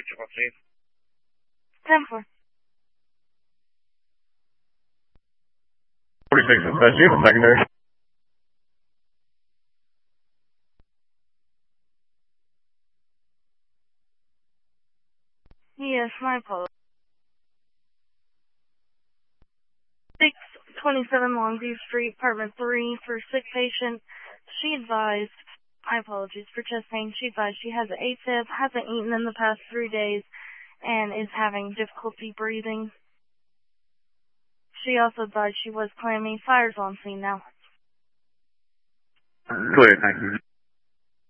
which one, please? 10-4. 46 is best unit, secondary. Yes, my apologies. 627 Longview Street, apartment 3, for sick patient. She advised, my apologies for chest pain, she advised she has an AFib, hasn't eaten in the past 3 days, and is having difficulty breathing. She also advised she was clammy. Fire's on scene now. Clear, thank you.